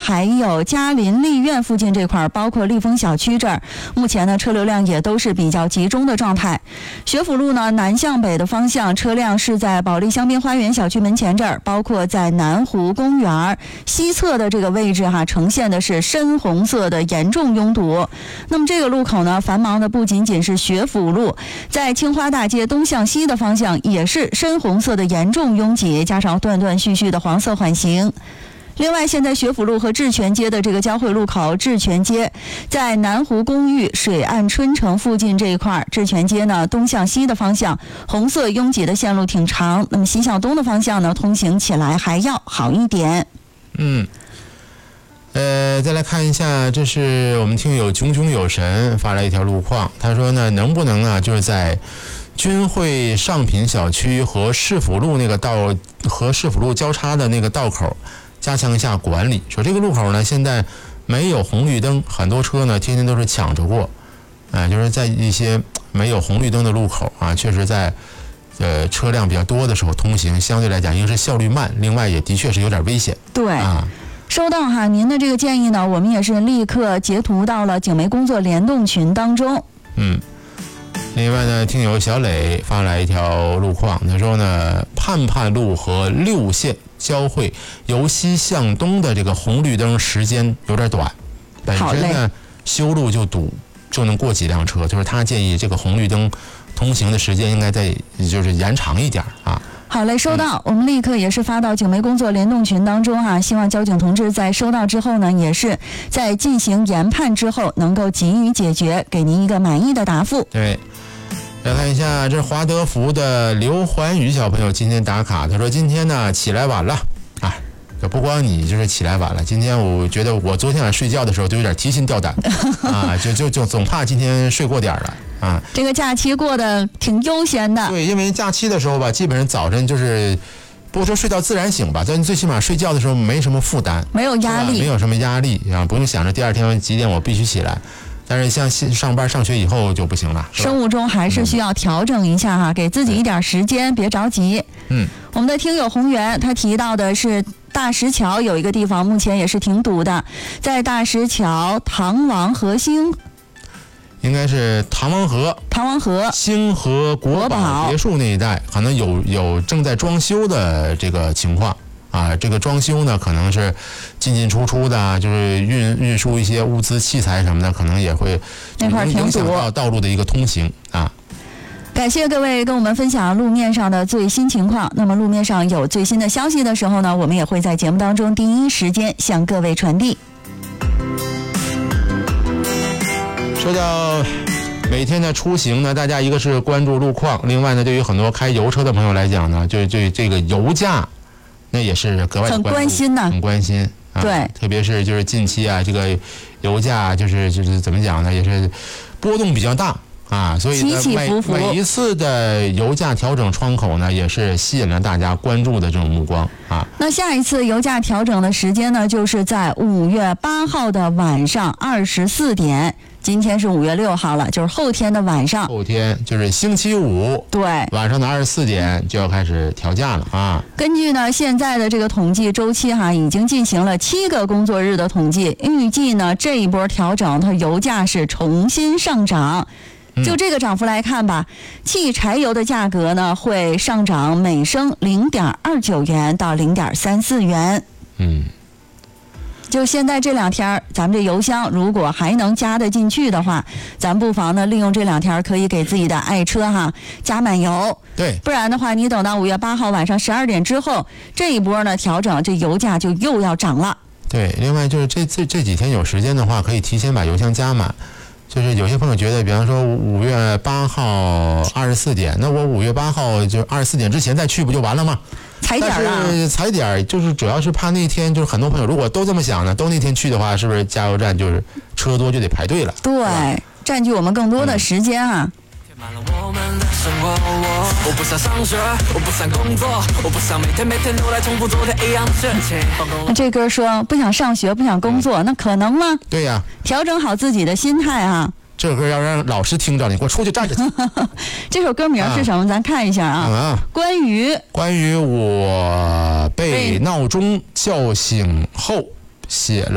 还有嘉林丽苑附近这块，包括丽峰小区这儿，目前呢车流量也都是比较集中的状态。学府路呢南向北的方向车辆是在保利香槟花园小区门前这儿，包括在南湖公园西侧的这个位置呈现的是深红色的严重拥堵。那么这个路口呢繁忙的不仅仅是学府路，在青花大街东向西的方向也是深红色的严重拥挤，加上断断续续的黄色缓行。另外，现在学府路和智泉街的这个交汇路口，智泉街在南湖公寓水岸春城附近这一块，智泉街呢东向西的方向红色拥挤的线路挺长，那么西向东的方向呢通行起来还要好一点。 再来看一下，这是我们听友炯炯有神发来一条路况，他说呢，能不能就是在军汇上品小区和市府路那个道和市府路交叉的那个道口加强一下管理。说这个路口呢现在没有红绿灯，很多车呢天天都是抢着过，就是在一些没有红绿灯的路口确实在车辆比较多的时候通行相对来讲一个是效率慢，另外也的确是有点危险。 对收到您的这个建议呢，我们也是立刻截图到了警媒工作联动群当中。 另外呢，听友小磊发来一条路况，他说呢，盼盼路和6线交汇由西向东的这个红绿灯时间有点短，本身呢修路就堵，就能过几辆车，就是他建议这个红绿灯通行的时间应该再就是延长一点好嘞，收到，我们立刻也是发到警媒工作联动群当中希望交警同志在收到之后呢，也是在进行研判之后能够给予解决，给您一个满意的答复。 对，来看一下，这是华德福的刘环宇小朋友今天打卡，他说今天呢起来晚了这不光你就是起来晚了，今天我觉得我昨天晚上睡觉的时候就有点提心吊胆就总怕今天睡过点了这个假期过得挺悠闲的。 对，因为假期的时候吧，基本上早晨就是不说睡到自然醒吧，但最起码睡觉的时候没什么负担， 没有压力， 没有什么压力不用想着第二天几点我必须起来。但是像上班上学以后就不行了， 生物钟还是需要调整一下给自己一点时间，别着急。我们的听友宏源他提到的是大石桥有一个地方目前也是挺堵的，在大石桥唐王河星， 应该是唐王河星河国宝别墅那一带可能有正在装修的这个情况这个装修呢可能是进出的，就是运输一些物资器材什么的，可能也会影响到道路的一个通行感谢各位跟我们分享路面上的最新情况。那么路面上有最新的消息的时候呢，我们也会在节目当中第一时间向各位传递。 说到每天的出行呢，大家一个是关注路况，另外呢，对于很多开油车的朋友来讲呢，就这个油价，那也是格外的关心呢， 很关心对， 特别是就是近期这个油价就是怎么讲呢，也是波动比较大所以呢每一次的油价调整窗口呢，也是吸引了大家关注的这种目光那下一次油价调整的时间呢，就是在5月8号的晚上24点。今天是5月6号了，就是后天的晚上。 后天就是星期五， 对， 晚上的24点就要开始调价了根据呢现在的这个统计周期已经进行了7个工作日的统计，预计呢这一波调整，它油价是重新上涨。就这个涨幅来看吧，汽柴油的价格呢会上涨每升0.29元到0.34元。就现在这2天，咱们这油箱如果还能加得进去的话，咱不妨呢利用这2天可以给自己的爱车加满油。 对， 不然的话，你等到5月8号晚上12点之后，这一波呢调整，这油价就又要涨了。 对，另外就是这几天有时间的话，可以提前把油箱加满。就是有些朋友觉得，比方说5月8号24点，那我5月8号就24点之前再去不就完了吗？ 踩点啊！ 但是踩点就是主要是怕那天就是很多朋友如果都这么想呢，都那天去的话，是不是加油站就是车多就得排队了？ 对，占据我们更多的时间我不想上学，我不想工作，我不想每天都来重复做的一样事情。 这歌说不想上学，不想工作，那可能吗？ 对呀， 调整好自己的心态这歌要让老师听着，你给我出去站着去。 这首歌名是什么？咱看一下关于我被闹钟叫醒后写了